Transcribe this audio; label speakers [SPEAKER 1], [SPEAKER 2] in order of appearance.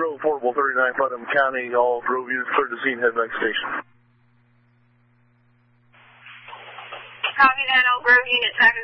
[SPEAKER 1] Portable 39 Putnam County, all Grove units clear to scene, head back station.
[SPEAKER 2] Copy that, all Grove units back